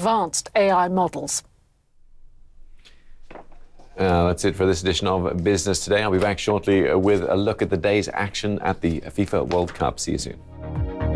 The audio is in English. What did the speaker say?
advanced AI models. That's it for this edition of Business Today. I'll be back shortly with a look at the day's action at the FIFA World Cup. See you soon.